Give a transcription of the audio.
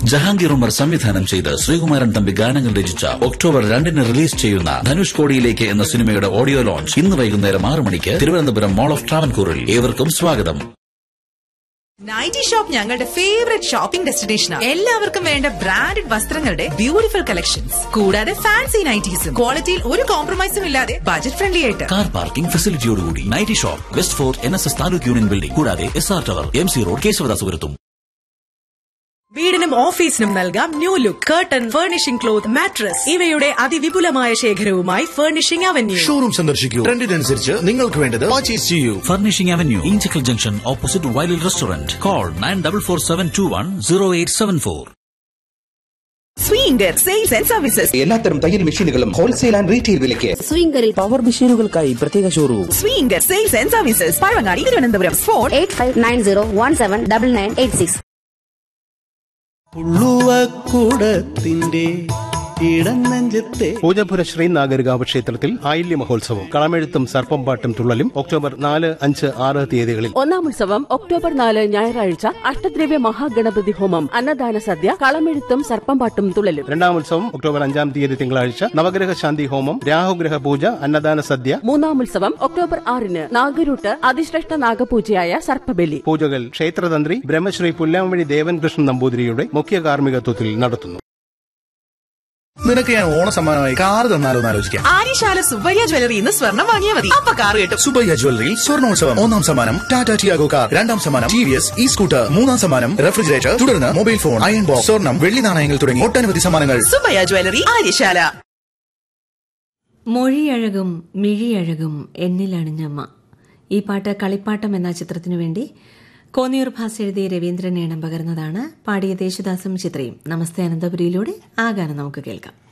ജഹാംഗീർ ഉമർ സംവിധാനം ചെയ്ത് ശ്രീകുമാരൻ തമ്പി ഗാനങ്ങൾ രചിച്ച ഒക്ടോബർ 2 റിലീസ് ചെയ്യുന്ന ധനുഷ് കോടിയിലേക്ക് എന്ന സിനിമയുടെ ഓഡിയോ ലോഞ്ച് ഇന്ന് വൈകുന്നേരം 6 മണിക്ക് തിരുവനന്തപുരം മോൾ ഓഫ് ട്രാവൻകൂറിൽ. ഏവർക്കും സ്വാഗതം. നൈറ്റി ഷോപ്പ് ഞങ്ങളുടെ ഫേവറേറ്റ് ഷോപ്പിംഗ് ഡെസ്റ്റിനേഷനാണ്. എല്ലാവർക്കും വേണ്ട ബ്രാൻഡഡ് വസ്ത്രങ്ങളുടെ ബ്യൂട്ടിഫുൾ കളക്ഷൻസ്, കൂടാതെ ഫാൻസി നൈറ്റീസും ക്വാളിറ്റിയിൽ ഒരു കോംപ്രമൈസും ഇല്ലാതെ ബജറ്റ് ഫ്രണ്ട്ലി ആയിട്ട്. Car parking ഫെസിലിറ്റിയോടുകൂടി nightie shop west fort NSS taluk union building, കൂടാതെ SR ടവർ MC റോഡ് കേശവദാസുപുരത്തും. വീടിനും ഓഫീസിനും നൽകാം new look. Curtain, furnishing cloth, mattress ഇവയുടെ അതിവിപുലമായ ശേഖരവുമായി ഫർണിഷിംഗ് അവന്യൂ ഷോറൂം സന്ദർശിക്കൂ. ട്രെൻഡിനനുസരിച്ച് നിങ്ങൾക്ക് വേണ്ടത് പർച്ചേസ് ചെയ്യൂ. Furnishing avenue, Inchakkal junction, opposite വൈലിൽ restaurant. Call 9447210874. Swinger sales and services. എല്ലാത്തരം തയ്യൽ മെഷീനുകളും ഹോൾസെയിൽ ആൻഡ് റീറ്റെയിൽ വിലയ്ക്ക്. സ്വിംഗറിൽ പവർ മെഷീനുകൾക്കായി പ്രത്യേക showroom. Swinger sales and services, Pazhavangadi, Thiruvananthapuram. Phone 8590179986. പുള്ളുവക്കൂടത്തിന്റെ ഇടനെഞ്ചത്തെ Poojappura Sree Nagarikavu ക്ഷേത്രത്തിൽ ആയില്യ മഹോത്സവം, കളമെഴുത്തും സർപ്പംപാട്ടും തുള്ളലും ഒക്ടോബർ 4, 5, 6 തീയതികളിൽ. ഒന്നാം ഉത്സവം ഒക്ടോബർ 4 ഞായറാഴ്ച അഷ്ടദ്രവ്യ മഹാഗണപതി ഹോമം, അന്നദാന സദ്യ, കളമെഴുത്തും സർപ്പംപാട്ടും തുള്ളലും. രണ്ടാം ഉത്സവം ഒക്ടോബർ 5 തീയതി തിങ്കളാഴ്ച നവഗ്രഹ ശാന്തി ഹോമം, രാഹുഗ്രഹ പൂജ, അന്നദാന സദ്യ. മൂന്നാം ഉത്സവം ഒക്ടോബർ 6 നാഗരൂട്ട് അതിശ്രേഷ്ഠ നാഗപൂജയായ സർപ്പബലി. പൂജകൾ ക്ഷേത്രതന്ത്രി ബ്രഹ്മശ്രീ പുല്ലാമണി ദേവൻ കൃഷ്ണൻ നമ്പൂതിരിയുടെ മുഖ്യ കാർമ്മികത്വത്തിൽ നടത്തുന്നു. നിനക്ക് ഞാൻ ഓണ സമ്മാനമായി കാർ തന്നാലോ എന്ന് ആലോചിക്കാം. ആര്യശാല സുബ്ബയ്യ ജ്വല്ലറി ഇന്ന് സ്വർണ്ണം വാങ്ങിയാൽ മതി, അപ്പൊ കാർ കിട്ടും. സുബ്ബയ്യ ജ്വല്ലറിയിൽ സ്വർണ്ണോത്സവം. ഒന്നാം സമ്മാനം ടാറ്റ ടിയാഗോ കാർ, രണ്ടാം സമ്മാനം TVS സ്കൂട്ടർ, മൂന്നാം സമ്മാനം റെഫ്രിജറേറ്റർ, തുടർന്ന് മൊബൈൽ ഫോൺ, അയൺ ബോക്സ്, സ്വർണ്ണം, വെള്ളി നാണയങ്ങൾ തുടങ്ങി ഒട്ടനവധി സമ്മാനങ്ങൾ. സുബ്ബയ്യ ജ്വല്ലറി, ആര്യശാല. മൊഴിയഴകും മിഴിയഴകും എന്നിലണിഞ്ഞമ്മ. ഈ പാട്ട് കളിപ്പാട്ടം എന്ന ചിത്രത്തിനു വേണ്ടി കോന്നിയൂർ ഭാസ് എഴുതി രവീന്ദ്രൻ ഏണം പകർന്നതാണ്. പാടിയ യേശുദാസും ചിത്രയും. നമസ്തേ അനന്തപുരിയിലൂടെ ആ ഗാനം നമുക്ക് കേൾക്കാം.